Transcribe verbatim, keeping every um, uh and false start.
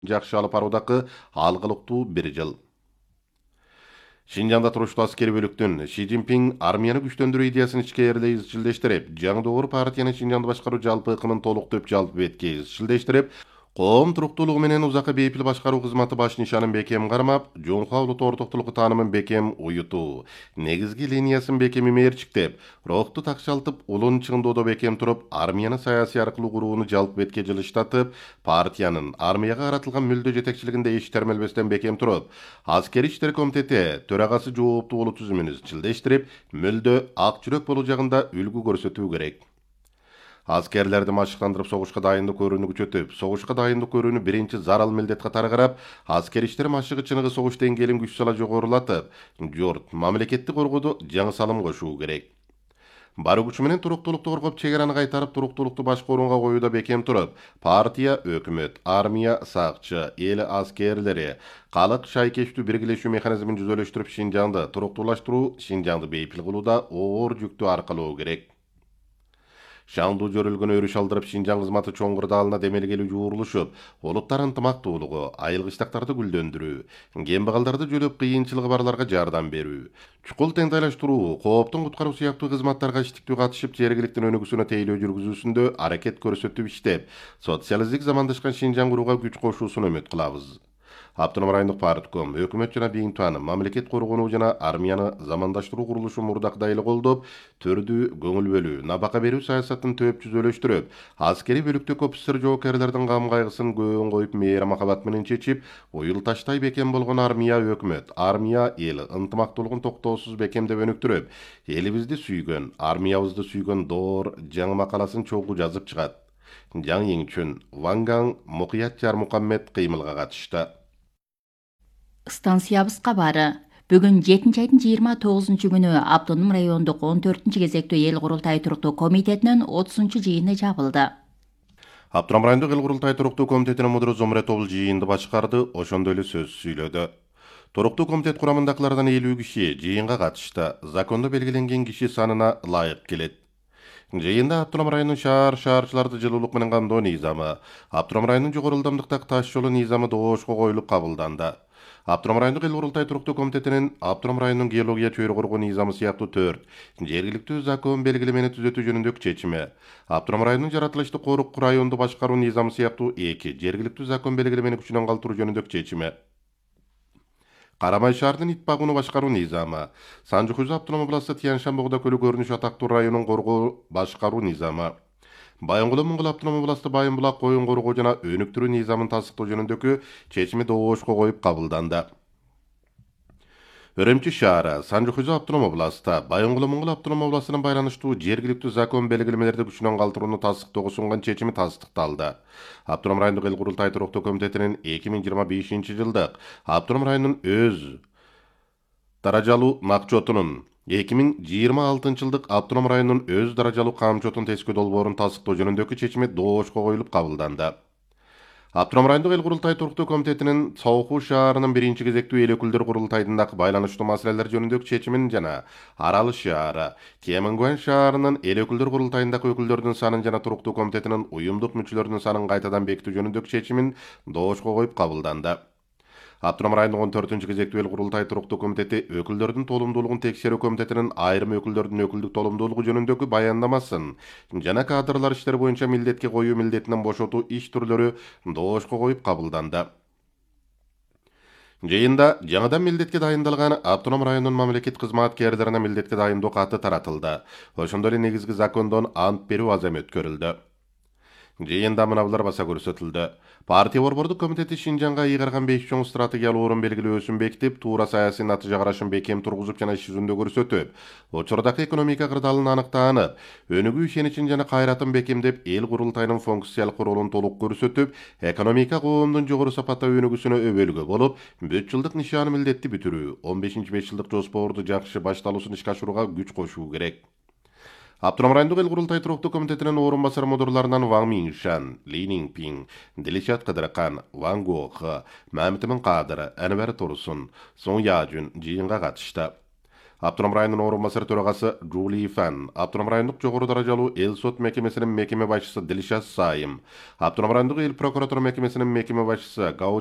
жакшы алып баруудагы алгылыктуу бир жыл. Шинжаңда туруштуу аскери бөлүктүн Ши Цзиньпин армияны күчтөндүрүү идеясын ичкерилей изчилдештирип, жаңдоору партиянын Шинжаңды башкаруу жалпы ыкымын толуктоп жалпы бетке изчилдештирип, коом туруктуулугу менен узакка бейпил башкаруу кызматы баш нишанын бекем кармап, жумка улут ортоктулугу таанымын бекем уютуу, негизги линиясын бекем имээрчиктеп, рухту такшалтып, улун чыңдоодо бекем туруп, армияны саясий аркылуу курууну жалпы бетке жылыштатып, партиянын армияга каратылган мүлдө жетекчилигинде иш термелбестен бекем туруп, аскери иштер комитети төрагасы жооптуу болуу түзүмүн изчилдештирип, мүлдө ак жүрөк болуу жагында үлгү көрсөтүү керек. Аскерлерди машыктандырып согушка дайындык көрүүнү күчөтүп, согушка дайындык көрүүнү биринчи зарал милдет катары карап, аскер иштер машыгы чыныгы согуш деңгээлин күч сала жогорулатып, журт, мамлекетти коргоодо жаңы салым кошуу керек. Бар күчү менен туруктуулукту коргоп, чегераны кайтарып, туруктуулукту башкы орунга коюуда бекем туруп, партия, өкмөт, армия, сакчы, эл аскерлери, калк шайкештүү биргелешүү механизмин жүзөлөштүрүп, Шинжаңды туруктуулаштыруу, Шинжаңды бейпил кылууда оор жүктү аркалоо керек. Шаңдуу жөрүлгөн өрүш алдырып, Шинжаң кызматы чоң кырдаалына демелгелүү жуурулушуп, улуттар ынтымактуулугу, айылгычтактарды гүлдөндүрүү, кембагалдарды жөлөп кыйынчылыгы барларга жардам берүү, чукул теңдайлаштыруу, кооптон куткаруу сыяктуу кызматтарга иштиктүү катышып, жергиликтин өнүгүүсүнө тейлөө жүргүзүүсүндө аракет көрсөтүп иштеп, социалисттик замандашкан Шинжаң курууга күч кошуусун үмүт кылабыз. Автоном райондук партком, өкмөт жана бийинтуаны, мамлекет коргонуу жана армияны замандаштыруу курулушу мурдакта эле колдоп, төрдүү, көңүл бөлүү, набакка берүү саясатын төп жүзөлөштүрүп, аскери бөлүктөгү офицер жоокерлердин кам кайгысын көбөн коюп, мээри махабат менен чечип, уюл таштай бекем болгон армия өкмөт, армия эл ынтымактуулугун токтоосуз бекемдеп өнүктүрүп, элибизди сүйгөн, армиябызды сүйгөн доор жаңы макаласын чогуу жазып чыгат. Жаң Еңчүн, Вангаң, Мукуят Жармукаммед кыймылга катышты. Станциябыз кабары. Бүгүн жетинчи айдын жыйырма тогузунчу күнү Автоном райондук он төртүнчү кезектүү эл курултай туруктуу комитетинин отузунчу жыйыны жабылды. Автоном райондук эл курултай туруктуу комитетинин мудуру Зомре Тобул жыйынды башкарды, ошондой эле сөз сүйлөдү. Туруктуу комитет курамындагылардан элүү киши жыйынга катышты. Закондо белгиленген киши санына ылайык келет. Жыйында Автоном районунун шаар шаарчыларды жылуулук менен камдоо низамы, Автоном районунун жогору ылдамдыктагы таш жолу низамы доошко коюлуп кабылданды. Автоном райондук эл курултай туруктуу комитетинин Автоном районунун геология чөйрө коргоо низамы сыяктуу төрт жергиликтүү закон белгилемени түзөтүү жөнүндөгү чечими, Автоном районунун жаратылыштык корук районду башкаруу низамы сыяктуу эки жергиликтүү закон белгилемени күчүнөн калтыруу жөнүндөгү чечими, Карамай шаардын ит багууну башкаруу низамы, Санжы-Хуза автоном областы Тянь-Шань Богда көлү көрүнүш атактуу районун коргоо башкаруу низамы, Байынгулы Моңгол автоном областы Байын булак коюн коргоо жана өнүктүрүү низамын тастыктоо жөнүндөгү чечими доошко коюп кабылданды. Өрөмчү шаары, Санжы-Хуза автоном областы, Байынгулы Моңгол автоном областынын байланыштуу жергиликтүү закон белгилемелерди күчүнөн калтырууну тастыктоого сунган чечими тастыкталды. Автоном райондук эл курултай туруктуу комитетинин эки миң жыйырма бешинчи жылдык Автоном районунун өз даражалуу накчотунун эки миң жыйырма алтынчы жылдык Автоном районунун өз даражалуу камчотун тескөө долбоорун тастыктоо жөнүндөгү чечими доошко коюлуп кабылданды. Автоном райондук эл курултай туруктуу комитетинин Сооху шаарынын биринчи кезектүү эл өкүлдөр курултайындагы байланыштуу маселелер жөнүндөгү чечимин жана Аралы шаары, Темингуан шаарынын эл өкүлдөр курултайындагы өкүлдөрдүн санын жана туруктуу комитетинин уюмдук мүчөлөрүнүн санын кайтадан бекитүү жөнүндөгү чечимин доошко коюп кабылданды. Автоном райондук он төртүнчү кезектүү эл курултай туруктуу комитети өкүлдөрдүн толумдуулугун текшерүү комитетинин айрым өкүлдөрдүн өкүлдүк толумдуулугу жөнүндөгү баяндамасын жана кадрлар иштери боюнча милдетке коюу милдетинен бошотуу иш түрлөрү доошко коюп кабылданды. Жыйында жаңыдан милдетке дайындалган Автоном районунун мамлекет кызматкерлерине милдетке дайындоо каты таратылды. Ошондой эле негизги закондон ант берүү азем өткөрүлдү. Жыйында мыналар баса көрсөтүлдү. Партия борбордук комитети Шинжаңга ыйгарган беш чоң стратегиялуу орун белгилөөсүн бекитип, туура саясий натыйжа карашын бекем тургузуп жана иш жүзүндө көрсөтүп, учурдагы экономика кырдаалын аныктаанып, өнүгүү ишеничин жана кайратын бекемдеп, эл курултайынын функциялык ролун толук көрсөтүп, экономика коомдун жогору сапатта өнүгүүсүнө өбөлгө болуп, бүт жылдык нишаны милдетти бүтүрүү, он бешинчи беш жылдык жоспорду жакшы башталуусун ишке ашырууга күч кошуу керек. Автоном райондук эл курултай туруктуу комитетинин орун басар мудурларынан Ван Миншан, Ли Ниңпин, Дилишат Кыдыркан, Ван Гохы, Мамитмин Кадыр, Анвар Турсун, Сон Яжун жыйынга катышты. Abdunam rayonunun orunbasary töregasy Julie Fan, Abdunam rayonluk jogary darajaly el sot mekemesiniň mekeme başçysy Dilşat Saýym, Abdunam rayonluk el prokuratura mekemesiniň mekeme başçysy